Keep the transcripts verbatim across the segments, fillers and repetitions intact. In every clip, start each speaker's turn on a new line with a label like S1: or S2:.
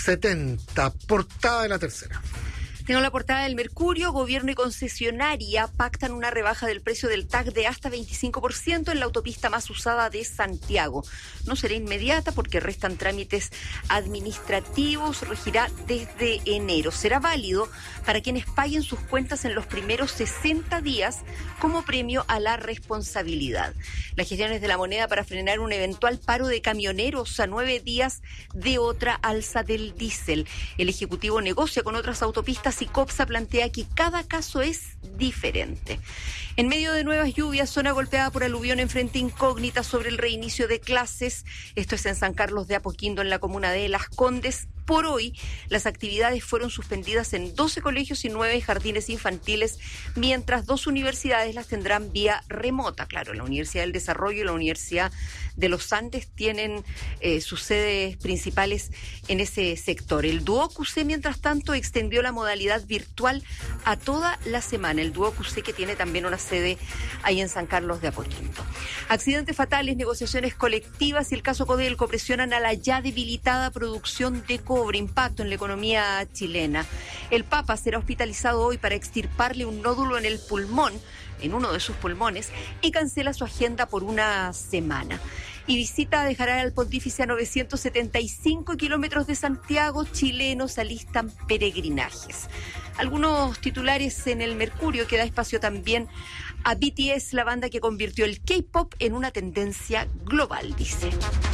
S1: setenta, portada de La Tercera.
S2: Tengo la portada del Mercurio. Gobierno y concesionaria pactan una rebaja del precio del T A C de hasta veinticinco por ciento en la autopista más usada de Santiago. No será inmediata porque restan trámites administrativos. Regirá desde enero. Será válido para quienes paguen sus cuentas en los primeros sesenta días como premio a la responsabilidad. Las gestiones de la moneda para frenar un eventual paro de camioneros a nueve días de otra alza del diésel. El Ejecutivo negocia con otras autopistas y COPSA plantea que cada caso es diferente. En medio de nuevas lluvias, zona golpeada por aluvión en frente incógnita sobre el reinicio de clases. Esto es en San Carlos de Apoquindo, en la comuna de Las Condes. Por hoy, las actividades fueron suspendidas en doce colegios y nueve jardines infantiles, mientras dos universidades las tendrán vía remota. Claro, la Universidad del Desarrollo y la Universidad de los Andes tienen eh, sus sedes principales en ese sector. El Duoc U C, mientras tanto, extendió la modalidad virtual a toda la semana. El Duoc U C, que tiene también una sede ahí en San Carlos de Apoquindo. Accidentes fatales, negociaciones colectivas y el caso Codelco presionan a la ya debilitada producción de cobre. Impacto en la economía chilena. El Papa será hospitalizado hoy para extirparle un nódulo en el pulmón, en uno de sus pulmones, y cancela su agenda por una semana. Y visita dejará al pontífice a novecientos setenta y cinco kilómetros de Santiago. Chilenos alistan peregrinajes. Algunos titulares en el Mercurio, que da espacio también a B T S, la banda que convirtió el K-pop en una tendencia global, dice.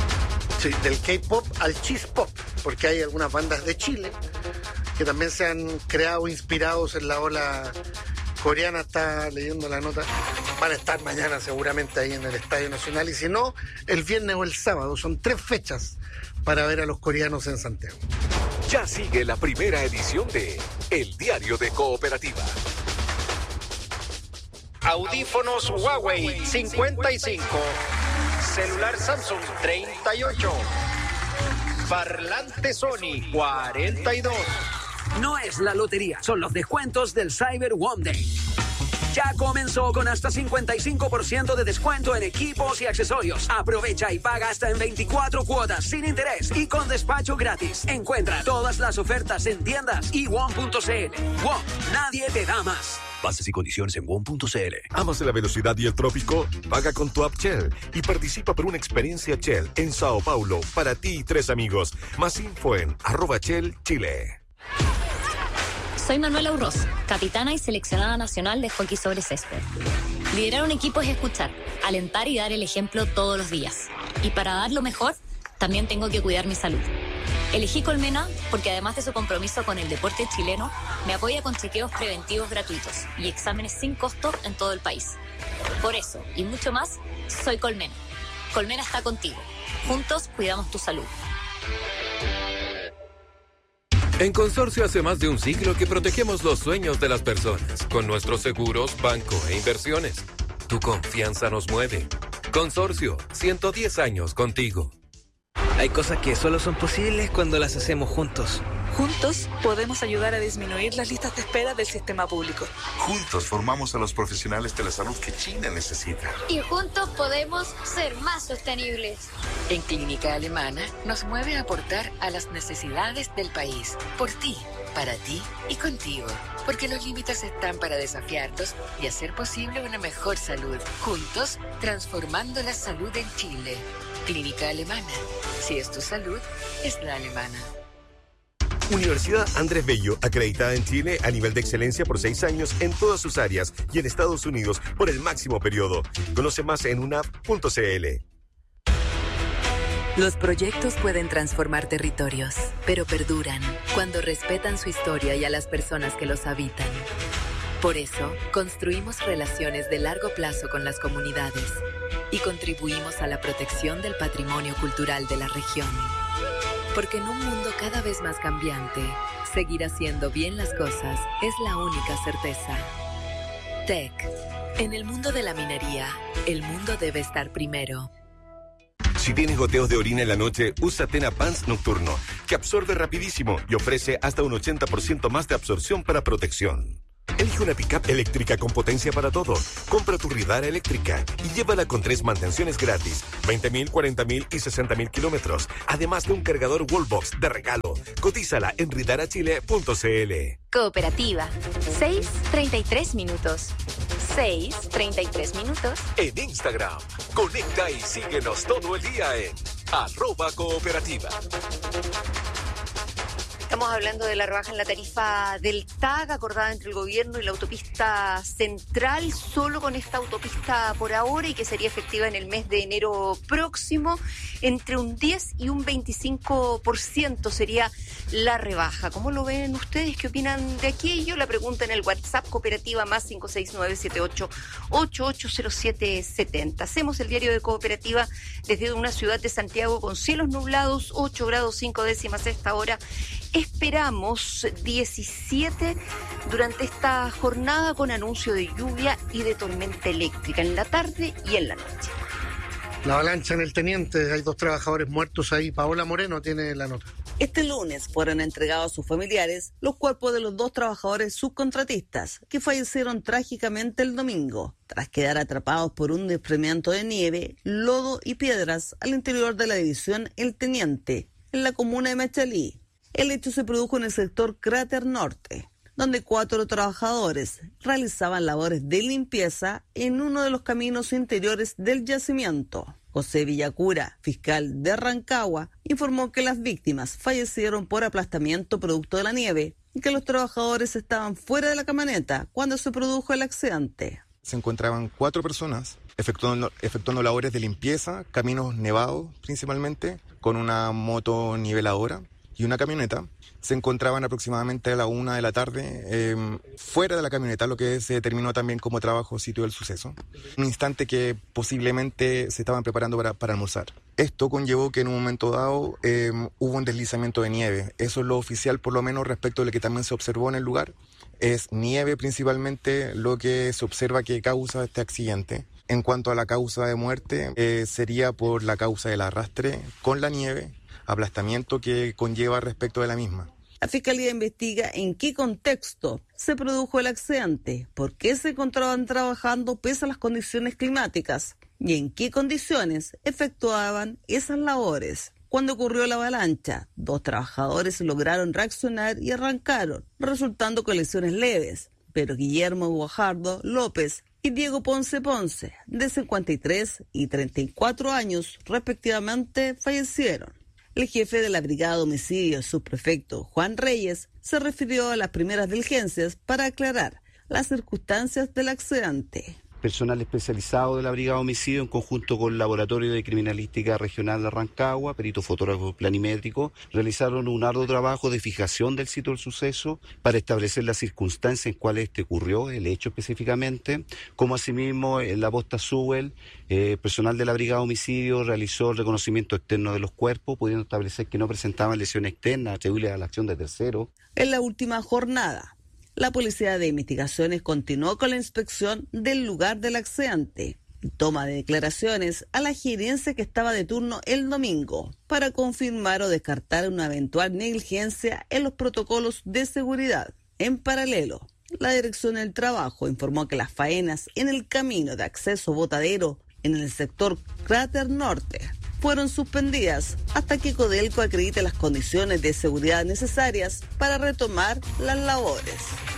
S1: Sí, del K-pop al cheese pop, porque hay algunas bandas de Chile que también se han creado inspirados en la ola coreana. Está leyendo la nota. Van a estar mañana seguramente ahí en el Estadio Nacional, y si no, el viernes o el sábado. Son tres fechas para ver a los coreanos en Santiago.
S3: Ya sigue la primera edición de El Diario de Cooperativa.
S4: Audífonos Huawei cincuenta y cinco. Celular Samsung treinta y ocho. Parlante Sony cuarenta y dos.
S5: No es la lotería, son los descuentos del Cyber One Day. Ya comenzó con hasta cincuenta y cinco por ciento de descuento en equipos y accesorios. Aprovecha y paga hasta en veinticuatro cuotas sin interés y con despacho gratis. Encuentra todas las ofertas en tiendas y one punto c l. One, nadie te da más. Bases y condiciones en one punto c l.
S3: ¿Amas la velocidad y el trópico? Paga con tu app Shell y participa por una experiencia Shell en Sao Paulo para ti y tres amigos. Más info en arroba Shell Chile.
S6: Soy Manuela Urroz, capitana y seleccionada nacional de hockey sobre césped. Liderar un equipo es escuchar, alentar y dar el ejemplo todos los días. Y para dar lo mejor, también tengo que cuidar mi salud. Elegí Colmena porque además de su compromiso con el deporte chileno, me apoya con chequeos preventivos gratuitos y exámenes sin costo en todo el país. Por eso, y mucho más, soy Colmena. Colmena está contigo. Juntos cuidamos tu salud.
S7: En Consorcio hace más de un siglo que protegemos los sueños de las personas con nuestros seguros, banco e inversiones. Tu confianza nos mueve. Consorcio, ciento diez años contigo.
S8: Hay cosas que solo son posibles cuando las hacemos juntos.
S9: Juntos podemos ayudar a disminuir las listas de espera del sistema público.
S10: Juntos formamos a los profesionales de la salud que China necesita.
S11: Y juntos podemos ser más sostenibles.
S12: En Clínica Alemana nos mueve a aportar a las necesidades del país. Por ti, para ti y contigo. Porque los límites están para desafiarlos y hacer posible una mejor salud. Juntos, transformando la salud en Chile. Clínica Alemana. Si es tu salud, es la alemana.
S3: Universidad Andrés Bello, acreditada en Chile a nivel de excelencia por seis años en todas sus áreas y en Estados Unidos por el máximo periodo. Conoce más en unap punto c l.
S13: Los proyectos pueden transformar territorios, pero perduran cuando respetan su historia y a las personas que los habitan. Por eso, construimos relaciones de largo plazo con las comunidades y contribuimos a la protección del patrimonio cultural de la región. Porque en un mundo cada vez más cambiante, seguir haciendo bien las cosas es la única certeza. T E C. En el mundo de la minería, el mundo debe estar primero.
S3: Si tienes goteos de orina en la noche, usa Tena Pants Nocturno, que absorbe rapidísimo y ofrece hasta un ochenta por ciento más de absorción para protección. Elige una pickup eléctrica con potencia para todo. Compra tu Ridara eléctrica y llévala con tres mantenciones gratis, veinte mil, cuarenta mil y sesenta mil kilómetros, además de un cargador Wallbox de regalo. Cotízala en ridara chile punto c l.
S14: Cooperativa. seis treinta y tres minutos. seis treinta y tres minutos.
S15: En Instagram, conecta y síguenos todo el día en arroba cooperativa.
S2: Estamos hablando de la rebaja en la tarifa del T A G acordada entre el gobierno y la autopista central, solo con esta autopista por ahora y que sería efectiva en el mes de enero próximo. Entre un diez y un veinticinco por ciento sería la rebaja. ¿Cómo lo ven ustedes? ¿Qué opinan de aquello? La pregunta en el WhatsApp Cooperativa más cinco seis nueve siete ocho ocho ocho cero siete siete cero. Hacemos el diario de Cooperativa desde una ciudad de Santiago con cielos nublados, ocho grados cinco décimas a esta hora. Esperamos diecisiete durante esta jornada con anuncio de lluvia y de tormenta eléctrica en la tarde y en la noche.
S1: La avalancha en el Teniente, hay dos trabajadores muertos ahí. Paola Moreno tiene la nota.
S16: Este lunes fueron entregados a sus familiares los cuerpos de los dos trabajadores subcontratistas que fallecieron trágicamente el domingo tras quedar atrapados por un desprendimiento de nieve, lodo y piedras al interior de la división El Teniente, en la comuna de Machalí. El hecho se produjo en el sector Cráter Norte, donde cuatro trabajadores realizaban labores de limpieza en uno de los caminos interiores del yacimiento. José Villacura, fiscal de Rancagua, informó que las víctimas fallecieron por aplastamiento producto de la nieve y que los trabajadores estaban fuera de la camioneta cuando se produjo el accidente.
S17: Se encontraban cuatro personas efectuando, efectuando labores de limpieza, caminos nevados principalmente, con una moto niveladora y una camioneta. Se encontraban aproximadamente a la una de la tarde eh, fuera de la camioneta, lo que se determinó también como trabajo sitio del suceso. Un instante que posiblemente se estaban preparando para, para almorzar. Esto conllevó que en un momento dado eh, hubo un deslizamiento de nieve. Eso es lo oficial, por lo menos respecto a lo que también se observó en el lugar. Es nieve principalmente lo que se observa que causa este accidente. En cuanto a la causa de muerte, eh, sería por la causa del arrastre con la nieve, aplastamiento que conlleva respecto de la misma.
S16: La Fiscalía investiga en qué contexto se produjo el accidente, por qué se encontraban trabajando pese a las condiciones climáticas y en qué condiciones efectuaban esas labores. Cuando ocurrió la avalancha, dos trabajadores lograron reaccionar y arrancaron, resultando con lesiones leves, pero Guillermo Guajardo López y Diego Ponce Ponce, de cincuenta y tres y treinta y cuatro años respectivamente, fallecieron. El jefe de la Brigada de Homicidios, subprefecto Juan Reyes, se refirió a las primeras diligencias para aclarar las circunstancias del accidente.
S18: Personal especializado de la Brigada de Homicidio en conjunto con el Laboratorio de Criminalística Regional de Rancagua, perito fotógrafo planimétrico, realizaron un arduo trabajo de fijación del sitio del suceso para establecer las circunstancias en cuales este ocurrió, el hecho específicamente, como asimismo en la posta Suel, eh, personal de la Brigada de Homicidio realizó el reconocimiento externo de los cuerpos, pudiendo establecer que no presentaban lesiones externas atribuibles a la acción de terceros.
S16: En la última jornada, la Policía de Investigaciones continuó con la inspección del lugar del accidente y toma de declaraciones a la gerencia que estaba de turno el domingo para confirmar o descartar una eventual negligencia en los protocolos de seguridad. En paralelo, la Dirección del Trabajo informó que las faenas en el camino de acceso Botadero en el sector Cráter Norte fueron suspendidas hasta que Codelco acredite las condiciones de seguridad necesarias para retomar las labores.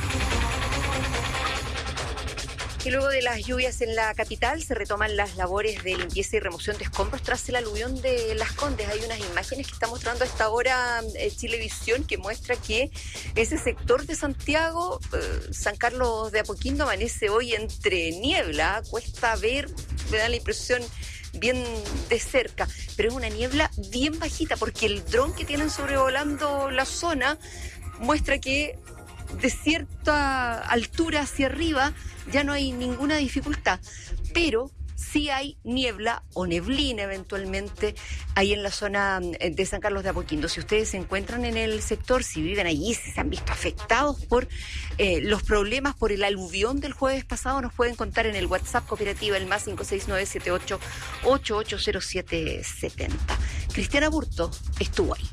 S2: Y luego de las lluvias en la capital se retoman las labores de limpieza y remoción de escombros tras el aluvión de Las Condes. Hay unas imágenes que está mostrando a esta hora eh, Chilevisión que muestra que ese sector de Santiago, eh, San Carlos de Apoquindo, amanece hoy entre niebla. Cuesta ver, me da la impresión bien de cerca, pero es una niebla bien bajita porque el dron que tienen sobrevolando la zona muestra que de cierta altura hacia arriba ya no hay ninguna dificultad, pero sí hay niebla o neblina eventualmente ahí en la zona de San Carlos de Apoquindo. Si ustedes se encuentran en el sector, si viven allí, si se han visto afectados por eh, los problemas por el aluvión del jueves pasado, nos pueden contar en el WhatsApp Cooperativa, el más cinco seis nueve siete ocho ocho ocho cero siete siete cero. Cristiana Burto estuvo ahí.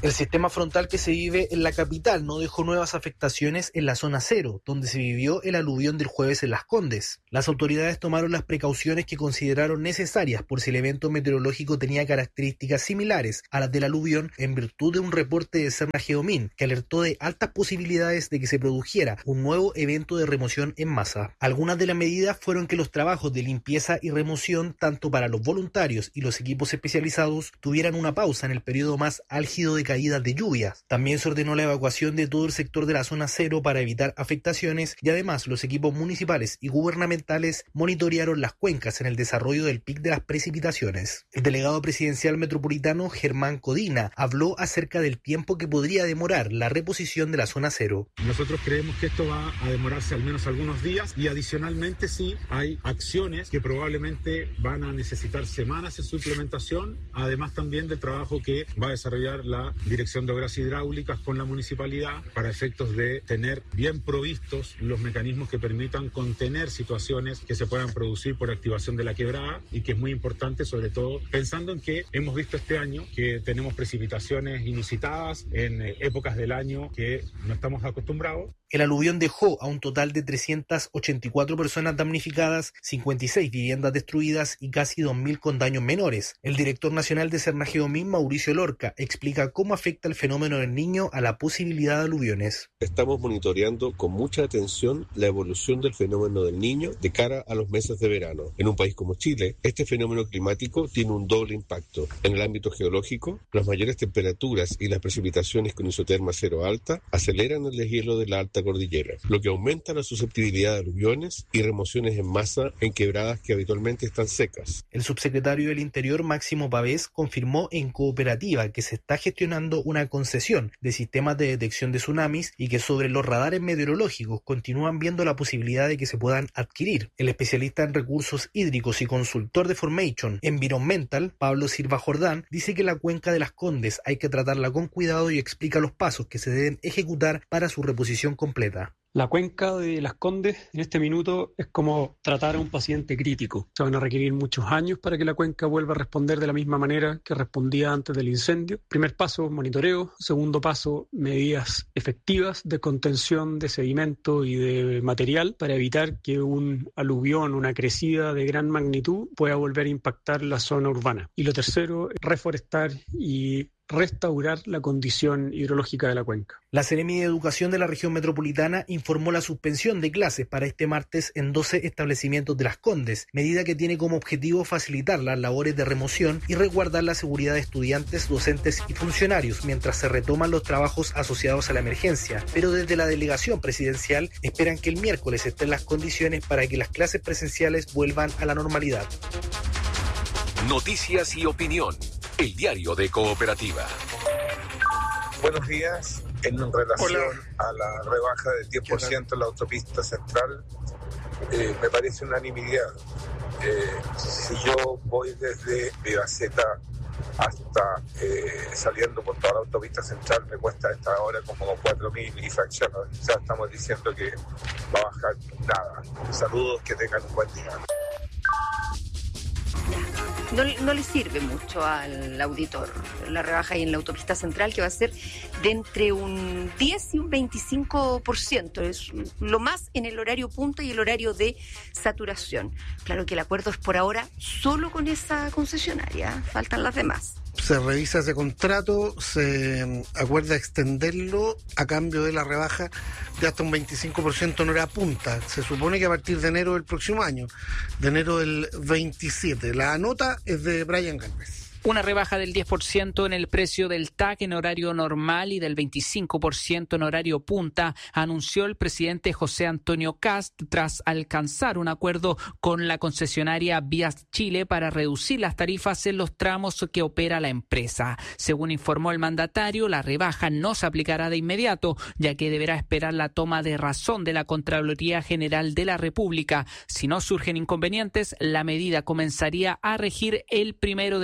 S19: El sistema frontal que se vive en la capital no dejó nuevas afectaciones en la zona cero, donde se vivió el aluvión del jueves en Las Condes. Las autoridades tomaron las precauciones que consideraron necesarias por si el evento meteorológico tenía características similares a las del aluvión, en virtud de un reporte de Cernageomin que alertó de altas posibilidades de que se produjera un nuevo evento de remoción en masa. Algunas de las medidas fueron que los trabajos de limpieza y remoción, tanto para los voluntarios y los equipos especializados, tuvieran una pausa en el periodo más álgido de caídas de lluvias. También se ordenó la evacuación de todo el sector de la zona cero para evitar afectaciones, y además los equipos municipales y gubernamentales monitorearon las cuencas en el desarrollo del pic de las precipitaciones. El delegado presidencial metropolitano Germán Codina habló acerca del tiempo que podría demorar la reposición de la zona cero.
S20: Nosotros creemos que esto va a demorarse al menos algunos días, y adicionalmente sí hay acciones que probablemente van a necesitar semanas en su implementación, además también del trabajo que va a desarrollar la Dirección de Obras Hidráulicas con la municipalidad para efectos de tener bien provistos los mecanismos que permitan contener situaciones que se puedan producir por activación de la quebrada, y que es muy importante, sobre todo pensando en que hemos visto este año que tenemos precipitaciones inusitadas en épocas del año que no estamos acostumbrados.
S19: El aluvión dejó a un total de trescientas ochenta y cuatro personas damnificadas, cincuenta y seis viviendas destruidas y casi dos mil con daños menores. El director nacional de Cernageomin, Mauricio Lorca, explica cómo afecta el fenómeno del Niño a la posibilidad de aluviones.
S21: Estamos monitoreando con mucha atención la evolución del fenómeno del Niño de cara a los meses de verano. En un país como Chile, este fenómeno climático tiene un doble impacto. En el ámbito geológico, las mayores temperaturas y las precipitaciones con isoterma cero alta aceleran el deshielo de la alta cordillera, lo que aumenta la susceptibilidad de aluviones y remociones en masa en quebradas que habitualmente están secas.
S19: El subsecretario del Interior, Máximo Pavés, confirmó en Cooperativa que se está gestionando una concesión de sistemas de detección de tsunamis y que sobre los radares meteorológicos continúan viendo la posibilidad de que se puedan adquirir. El especialista en recursos hídricos y consultor de Formation Environmental, Pablo Silva Jordán, dice que la cuenca de Las Condes hay que tratarla con cuidado y explica los pasos que se deben ejecutar para su reposición completa.
S22: La cuenca de Las Condes en este minuto es como tratar a un paciente crítico. Se van a requerir muchos años para que la cuenca vuelva a responder de la misma manera que respondía antes del incendio. Primer paso, monitoreo. Segundo paso, medidas efectivas de contención de sedimento y de material para evitar que un aluvión, una crecida de gran magnitud pueda volver a impactar la zona urbana. Y lo tercero, reforestar y restaurar la condición hidrológica de la cuenca.
S19: La Seremi de Educación de la región metropolitana informó la suspensión de clases para este martes en doce establecimientos de Las Condes, medida que tiene como objetivo facilitar las labores de remoción y resguardar la seguridad de estudiantes, docentes y funcionarios mientras se retoman los trabajos asociados a la emergencia. Pero desde la delegación presidencial esperan que el miércoles estén las condiciones para que las clases presenciales vuelvan a la normalidad.
S15: Noticias y opinión. El diario de Cooperativa.
S23: Buenos días. En relación
S1: Hola.
S23: a la rebaja del diez por ciento en la autopista central, eh, me parece unanimidad. Eh, si yo voy desde Vivaceta hasta eh, saliendo por toda la autopista central, me cuesta a esta hora como cuatro mil y fracciones. Ya estamos diciendo que va a bajar nada. Saludos, que tengan un buen día.
S2: No, no le sirve mucho al auditor la rebaja ahí en la autopista central, que va a ser de entre un diez y un veinticinco por ciento. Es lo más en el horario punta y el horario de saturación. Claro que el acuerdo es por ahora solo con esa concesionaria, faltan las demás.
S1: Se revisa ese contrato, se acuerda extenderlo a cambio de la rebaja de hasta un veinticinco por ciento en hora punta. Se supone que a partir de enero del próximo año, de enero del veintisiete. La nota es de Brian Galvez.
S24: Una rebaja del diez por ciento en el precio del T A C en horario normal y del veinticinco por ciento en horario punta, anunció el presidente José Antonio Kast tras alcanzar un acuerdo con la concesionaria Vías Chile para reducir las tarifas en los tramos que opera la empresa. Según informó el mandatario, la rebaja no se aplicará de inmediato, ya que deberá esperar la toma de razón de la Contraloría General de la República. Si no surgen inconvenientes, la medida comenzaría a regir el primero de enero de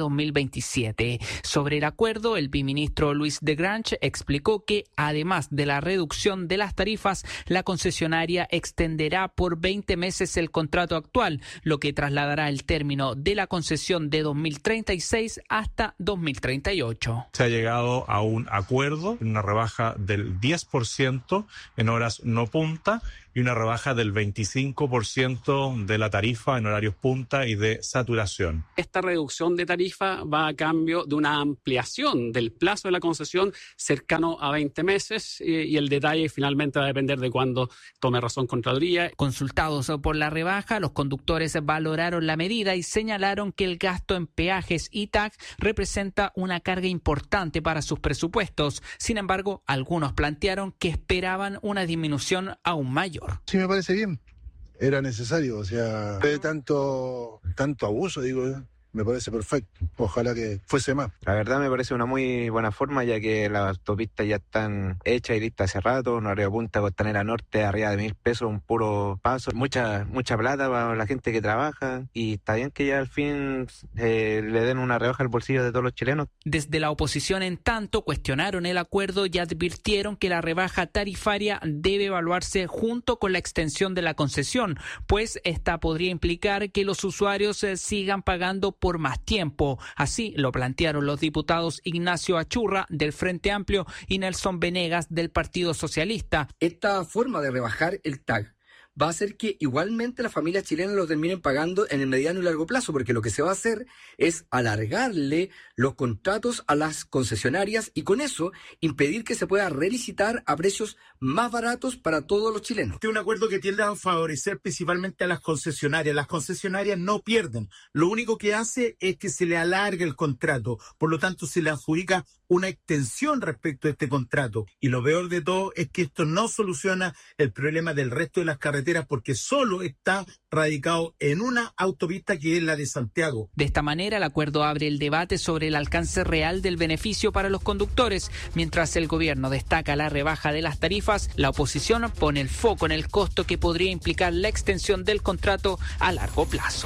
S24: dos mil veintisiete. Sobre el acuerdo, el viceministro Luis de Grange explicó que, además de la reducción de las tarifas, la concesionaria extenderá por veinte meses el contrato actual, lo que trasladará el término de la concesión de dos mil treinta y seis hasta dos mil treinta y ocho.
S4: Se ha llegado a un acuerdo, una rebaja del diez por ciento en horas no punta y una rebaja del veinticinco por ciento de la tarifa en horarios punta y de saturación.
S5: Esta reducción de tarifa va a cambio de una ampliación del plazo de la concesión cercano a veinte meses y, y el detalle finalmente va a depender de cuándo tome razón Contraloría.
S24: Consultados por la rebaja, los conductores valoraron la medida y señalaron que el gasto en peajes y T A C representa una carga importante para sus presupuestos. Sin embargo, algunos plantearon que esperaban una disminución aún mayor.
S6: Sí, me parece bien. Era necesario, o sea, de tanto, tanto abuso, digo, me parece perfecto. Ojalá que fuese más.
S7: La verdad me parece una muy buena forma, ya que las autopistas ya están hechas y listas hace rato. Un horario punta Costanera Norte arriba de mil pesos, un puro paso. Mucha mucha plata para la gente que trabaja y está bien que ya al fin eh, le den una rebaja al bolsillo de todos los chilenos.
S24: Desde la oposición, en tanto, cuestionaron el acuerdo y advirtieron que la rebaja tarifaria debe evaluarse junto con la extensión de la concesión, pues esta podría implicar que los usuarios eh, sigan pagando por más tiempo. Así lo plantearon los diputados Ignacio Achurra del Frente Amplio y Nelson Venegas del Partido Socialista.
S25: Esta forma de rebajar el T A C va a hacer que igualmente las familias chilenas lo terminen pagando en el mediano y largo plazo, porque lo que se va a hacer es alargarle los contratos a las concesionarias y con eso impedir que se pueda relicitar a precios más baratos para todos los chilenos.
S26: Este es un acuerdo que tiende a favorecer principalmente a las concesionarias. Las concesionarias no pierden. Lo único que hace es que se le alarga el contrato. Por lo tanto, se le adjudica una extensión respecto a este contrato. Y lo peor de todo es que esto no soluciona el problema del resto de las carreteras porque solo está radicado en una autopista que es la de Santiago.
S24: De esta manera, el acuerdo abre el debate sobre el alcance real del beneficio para los conductores. Mientras el gobierno destaca la rebaja de las tarifas, la oposición pone el foco en el costo que podría implicar la extensión del contrato a largo plazo.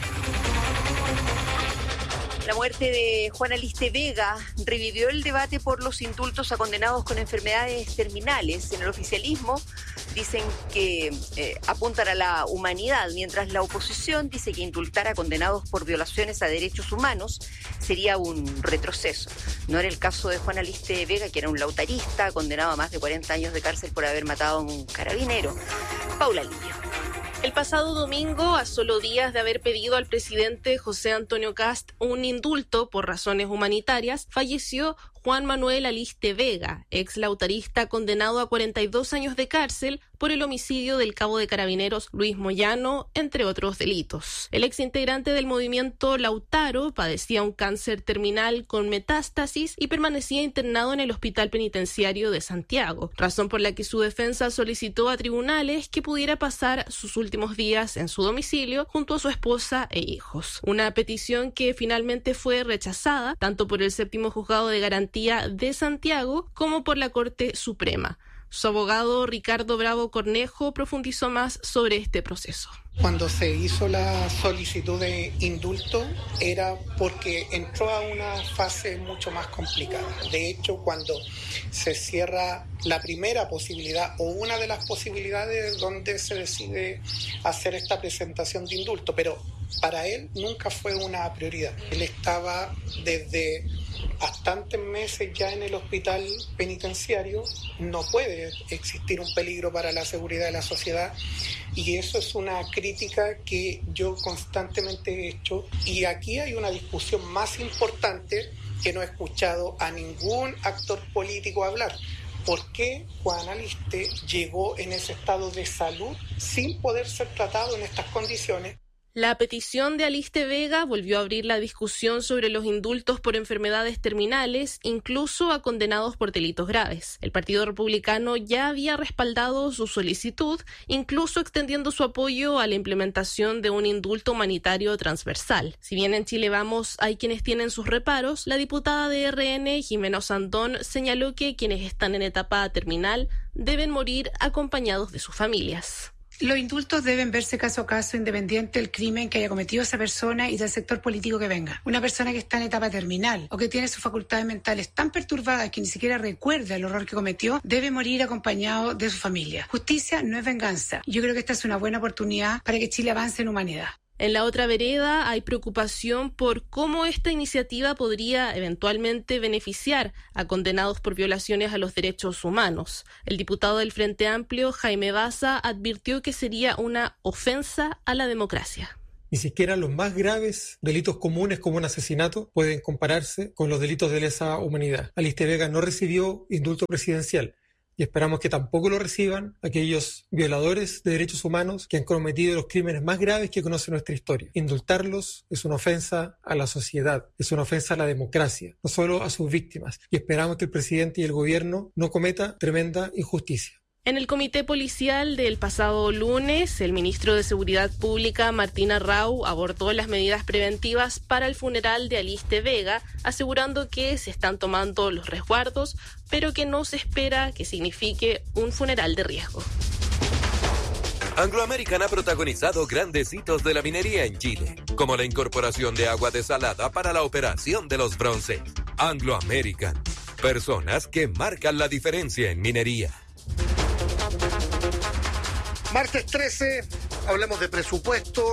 S2: La muerte de Juan Aliste Vega revivió el debate por los indultos a condenados con enfermedades terminales. En el oficialismo dicen que eh, apuntan a la humanidad, mientras la oposición dice que indultar a condenados por violaciones a derechos humanos sería un retroceso. No era el caso de Juan Aliste Vega, que era un lautarista condenado a más de cuarenta años de cárcel por haber matado a un carabinero. Paula Livio.
S27: El pasado domingo, a solo días de haber pedido al presidente José Antonio Kast un indulto por razones humanitarias, falleció Juan Manuel Aliste Vega, ex lautarista condenado a cuarenta y dos años de cárcel por el homicidio del cabo de carabineros Luis Moyano, entre otros delitos. El ex integrante del movimiento Lautaro padecía un cáncer terminal con metástasis y permanecía internado en el Hospital Penitenciario de Santiago, razón por la que su defensa solicitó a tribunales que pudiera pasar sus últimos días en su domicilio junto a su esposa e hijos. Una petición que finalmente fue rechazada tanto por el séptimo juzgado de garantía de Santiago como por la Corte Suprema. Su abogado Ricardo Bravo Cornejo profundizó más sobre este proceso.
S28: Cuando se hizo la solicitud de indulto era porque entró a una fase mucho más complicada. De hecho, cuando se cierra la primera posibilidad o una de las posibilidades donde se decide hacer esta presentación de indulto, pero para él nunca fue una prioridad. Él estaba desde bastantes meses ya en el hospital penitenciario, no puede existir un peligro para la seguridad de la sociedad y eso es una crítica que yo constantemente he hecho y aquí hay una discusión más importante que no he escuchado a ningún actor político hablar. ¿Por qué Juan Aliste llegó en ese estado de salud sin poder ser tratado en estas condiciones?
S27: La petición de Aliste Vega volvió a abrir la discusión sobre los indultos por enfermedades terminales, incluso a condenados por delitos graves. El Partido Republicano ya había respaldado su solicitud, incluso extendiendo su apoyo a la implementación de un indulto humanitario transversal. Si bien en Chile Vamos hay quienes tienen sus reparos, la diputada de R N, Jimena Sandón, señaló que quienes están en etapa terminal deben morir acompañados de sus familias.
S3: Los indultos deben verse caso a caso, independiente del crimen que haya cometido esa persona y del sector político que venga. Una persona que está en etapa terminal o que tiene sus facultades mentales tan perturbadas que ni siquiera recuerda el horror que cometió, debe morir acompañado de su familia. Justicia no es venganza. Yo creo que esta es una buena oportunidad para que Chile avance en humanidad.
S27: En la otra vereda hay preocupación por cómo esta iniciativa podría eventualmente beneficiar a condenados por violaciones a los derechos humanos. El diputado del Frente Amplio, Jaime Baza, advirtió que sería una ofensa a la democracia.
S8: Ni siquiera los más graves delitos comunes como un asesinato pueden compararse con los delitos de lesa humanidad. Aliste Vega no recibió indulto presidencial. Y esperamos que tampoco lo reciban aquellos violadores de derechos humanos que han cometido los crímenes más graves que conoce nuestra historia. Indultarlos es una ofensa a la sociedad, es una ofensa a la democracia, no solo a sus víctimas. Y esperamos que el presidente y el gobierno no cometa tremenda injusticia.
S27: En el comité policial del pasado lunes, el ministro de Seguridad Pública, Martín Arrau, abordó las medidas preventivas para el funeral de Aliste Vega, asegurando que se están tomando los resguardos, pero que no se espera que signifique un funeral de riesgo.
S15: Anglo American ha protagonizado grandes hitos de la minería en Chile, como la incorporación de agua desalada para la operación de los bronces. Anglo American, personas que marcan la diferencia en minería.
S1: Martes trece, hablamos de presupuesto,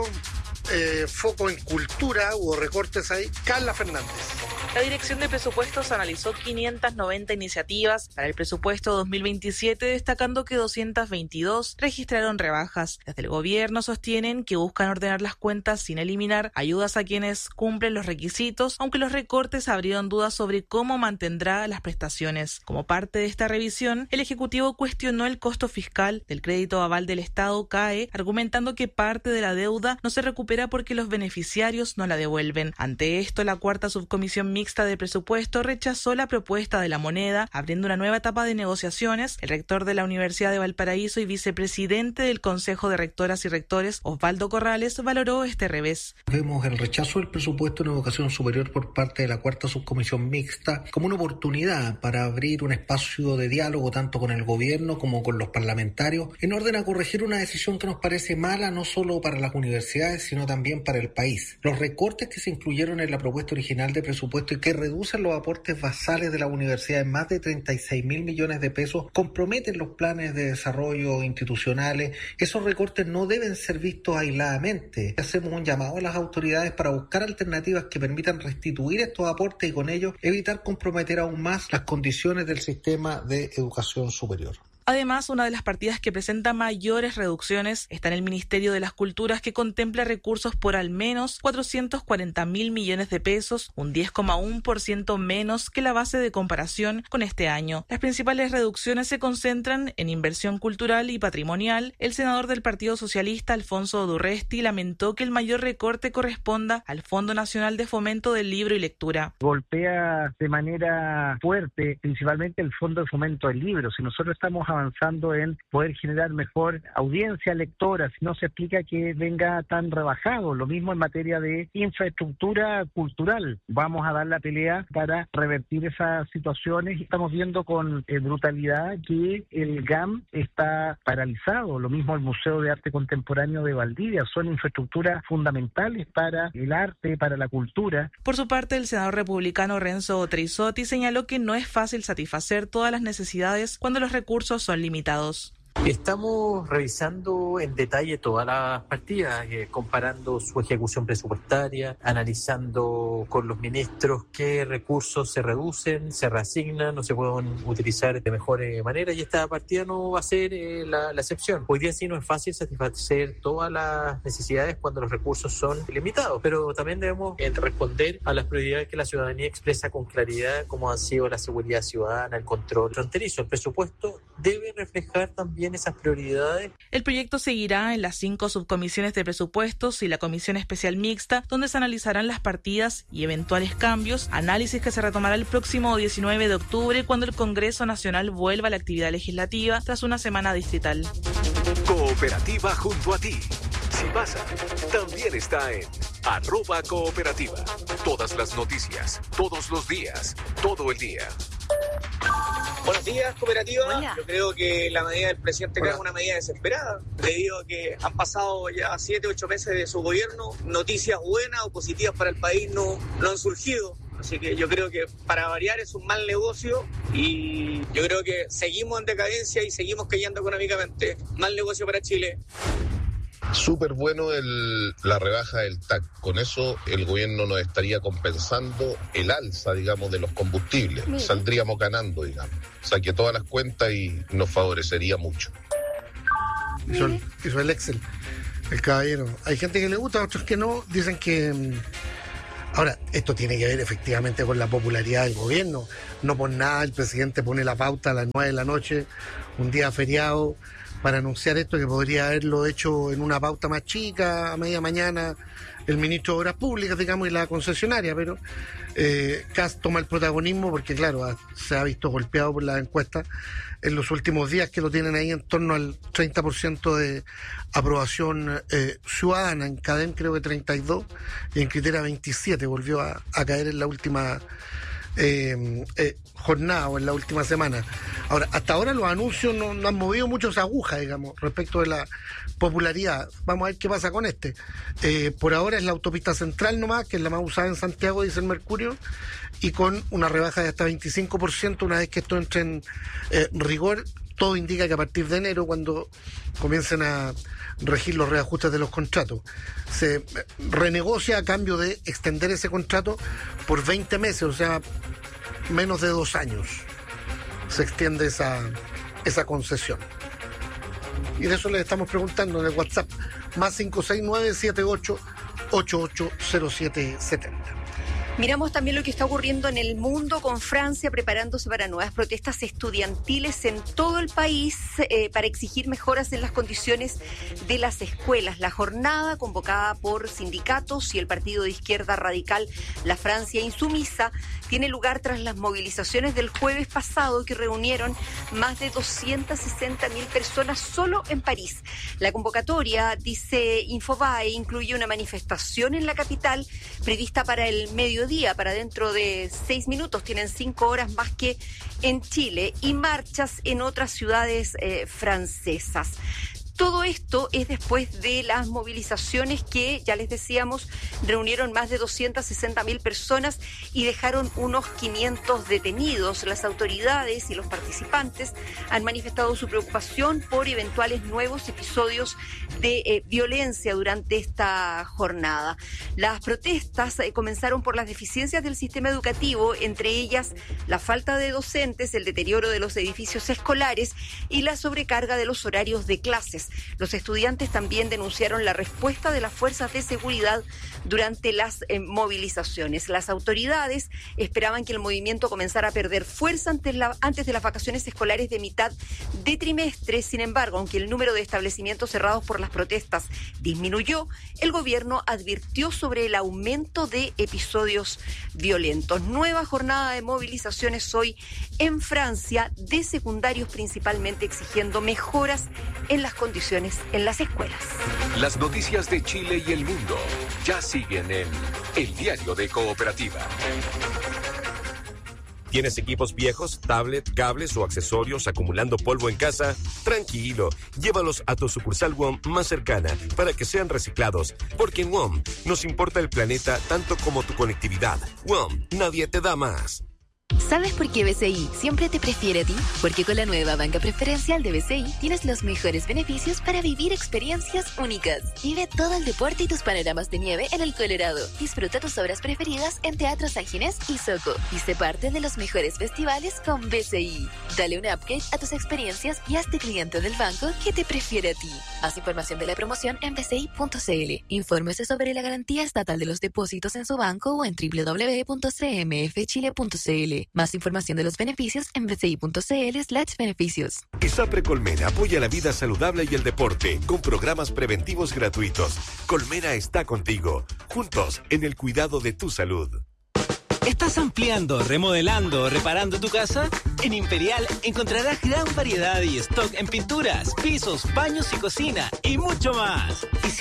S1: eh, foco en cultura, hubo recortes ahí. Carla Fernández.
S9: La Dirección de Presupuestos analizó quinientas noventa iniciativas para el presupuesto dos mil veintisiete, destacando que doscientas veintidós registraron rebajas. Desde el gobierno sostienen que buscan ordenar las cuentas sin eliminar ayudas a quienes cumplen los requisitos, aunque los recortes abrieron dudas sobre cómo mantendrá las prestaciones. Como parte de esta revisión, el Ejecutivo cuestionó el costo fiscal del crédito aval del Estado, C A E, argumentando que parte de la deuda no se recupera porque los beneficiarios no la devuelven. Ante esto, la cuarta subcomisión mixta de presupuesto rechazó la propuesta de la moneda, abriendo una nueva etapa de negociaciones. El rector de la Universidad de Valparaíso y vicepresidente del Consejo de Rectoras y Rectores, Osvaldo Corrales, valoró este revés.
S10: Vemos el rechazo del presupuesto en educación superior por parte de la cuarta subcomisión mixta como una oportunidad para abrir un espacio de diálogo tanto con el gobierno como con los parlamentarios en orden a corregir una decisión que nos parece mala no solo para las universidades sino también para el país. Los recortes que se incluyeron en la propuesta original de presupuesto y que reducen los aportes basales de la universidad en más de treinta y seis mil millones de pesos comprometen los planes de desarrollo institucionales. Esos recortes no deben ser vistos aisladamente. Hacemos un llamado a las autoridades para buscar alternativas que permitan restituir estos aportes y con ello evitar comprometer aún más las condiciones del sistema de educación superior.
S9: Además, una de las partidas que presenta mayores reducciones está en el Ministerio de las Culturas, que contempla recursos por al menos cuatrocientos cuarenta mil millones de pesos, un diez coma uno por ciento menos que la base de comparación con este año. Las principales reducciones se concentran en inversión cultural y patrimonial. El senador del Partido Socialista, Alfonso Durresti, lamentó que el mayor recorte corresponda al Fondo Nacional de Fomento del Libro y Lectura.
S11: Golpea de manera fuerte, principalmente el Fondo de Fomento del Libro. Si nosotros estamos avanzando en poder generar mejor audiencia lectora, si no se explica que venga tan rebajado. Lo mismo en materia de infraestructura cultural. Vamos a dar la pelea para revertir esas situaciones. Estamos viendo con eh, brutalidad que el G A M está paralizado. Lo mismo el Museo de Arte Contemporáneo de Valdivia. Son infraestructuras fundamentales para el arte, para la cultura.
S9: Por su parte, el senador republicano Renzo Treizotti señaló que no es fácil satisfacer todas las necesidades cuando los recursos son limitados.
S12: Estamos revisando en detalle todas las partidas, eh, comparando su ejecución presupuestaria, analizando con los ministros qué recursos se reducen, se reasignan o se pueden utilizar de mejor eh, manera, y esta partida no va a ser eh, la, la excepción. Hoy día sí no es fácil satisfacer todas las necesidades cuando los recursos son limitados, pero también debemos eh, responder a las prioridades que la ciudadanía expresa con claridad, como han sido la seguridad ciudadana, el control fronterizo. El presupuesto debe reflejar también esas prioridades.
S9: El proyecto seguirá en las cinco subcomisiones de presupuestos y la comisión especial mixta, donde se analizarán las partidas y eventuales cambios, análisis que se retomará el próximo diecinueve de octubre, cuando el Congreso Nacional vuelva a la actividad legislativa tras una semana distrital.
S15: Cooperativa junto a ti. Si pasa, también está en arroba cooperativa. Todas las noticias, todos los días, todo el día.
S13: Buenos días, cooperativa.
S2: Hola.
S13: Yo creo que la medida del presidente es una medida desesperada, debido a que han pasado ya siete, ocho meses de su gobierno, noticias buenas o positivas para el país no, no han surgido. Así que yo creo que para variar es un mal negocio y yo creo que seguimos en decadencia y seguimos cayendo económicamente. Mal negocio para Chile.
S14: Súper bueno el, la rebaja del T A C. Con eso el gobierno nos estaría compensando el alza, digamos, de los combustibles. Mira. Saldríamos ganando, digamos. Saqué todas las cuentas y nos favorecería mucho.
S1: Hizo el, hizo el Excel, el caballero. Hay gente que le gusta, otros que no. Dicen que... Ahora, esto tiene que ver efectivamente con la popularidad del gobierno. No por nada el presidente pone la pauta a las nueve de la noche, un día feriado, para anunciar esto, que podría haberlo hecho en una pauta más chica, a media mañana, el ministro de Obras Públicas, digamos, y la concesionaria, pero eh, Kast toma el protagonismo porque, claro, ha, se ha visto golpeado por las encuestas en los últimos días, que lo tienen ahí en torno al treinta por ciento de aprobación eh, ciudadana. En Cadem creo que treinta y dos, y en Critera veintisiete, volvió a, a caer en la última eh, eh, jornada o en la última semana. Ahora, hasta ahora los anuncios no, no han movido mucho esa aguja, digamos, respecto de la popularidad. Vamos a ver qué pasa con este. Eh, por ahora es la autopista central nomás, que es la más usada en Santiago, dice el Mercurio, y con una rebaja de hasta veinticinco por ciento una vez que esto entre en eh, rigor. Todo indica que a partir de enero, cuando comiencen a regir los reajustes de los contratos, se renegocia a cambio de extender ese contrato por veinte meses, o sea, menos de dos años se extiende esa, esa concesión. Y de eso les estamos preguntando en el WhatsApp, más cinco seis nueve, siete ocho, ocho ocho cero siete siete cero.
S2: Miramos también lo que está ocurriendo en el mundo, con Francia preparándose para nuevas protestas estudiantiles en todo el país eh, para exigir mejoras en las condiciones de las escuelas. La jornada, convocada por sindicatos y el partido de izquierda radical La Francia Insumisa, tiene lugar tras las movilizaciones del jueves pasado, que reunieron más de doscientas sesenta mil personas solo en París. La convocatoria, dice Infobae, incluye una manifestación en la capital prevista para el mediodía, para dentro de seis minutos, tienen cinco horas más que en Chile, y marchas en otras ciudades eh, francesas. Todo esto es después de las movilizaciones que, ya les decíamos, reunieron más de doscientas sesenta mil personas y dejaron unos quinientos detenidos. Las autoridades y los participantes han manifestado su preocupación por eventuales nuevos episodios de eh, violencia durante esta jornada. Las protestas eh, comenzaron por las deficiencias del sistema educativo, entre ellas la falta de docentes, el deterioro de los edificios escolares y la sobrecarga de los horarios de clases. Los estudiantes también denunciaron la respuesta de las fuerzas de seguridad durante las eh, movilizaciones. Las autoridades esperaban que el movimiento comenzara a perder fuerza antes, la, antes de las vacaciones escolares de mitad de trimestre. Sin embargo, aunque el número de establecimientos cerrados por las protestas disminuyó, el gobierno advirtió sobre el aumento de episodios violentos. Nueva jornada de movilizaciones hoy en Francia, de secundarios principalmente, exigiendo mejoras en las condiciones en las escuelas.
S15: Las noticias de Chile y el mundo ya siguen en El Diario de Cooperativa. ¿Tienes equipos viejos, tablet, cables o accesorios acumulando polvo en casa? Tranquilo, llévalos a tu sucursal W O M más cercana para que sean reciclados, porque en W O M nos importa el planeta tanto como tu conectividad. W O M, nadie te da más.
S16: ¿Sabes por qué B C I siempre te prefiere a ti? Porque con la nueva banca preferencial de B C I tienes los mejores beneficios para vivir experiencias únicas. Vive todo el deporte y tus panoramas de nieve en el Colorado. Disfruta tus obras preferidas en Teatro San Ginés y Soco. Y sé parte de los mejores festivales con B C I. Dale un upgrade a tus experiencias y hazte cliente del banco que te prefiere a ti. Haz información de la promoción en b c i punto c l. Infórmese sobre la garantía estatal de los depósitos en su banco o en w w w punto c m f chile punto c l. Más información de los beneficios en b c i punto c l slash beneficios.
S17: ISAPRE Colmena apoya la vida saludable y el deporte con programas preventivos gratuitos. Colmena está contigo, juntos en el cuidado de tu salud.
S18: ¿Estás ampliando, remodelando o reparando tu casa? En Imperial encontrarás gran variedad y stock en pinturas, pisos, baños y cocina y mucho más. Y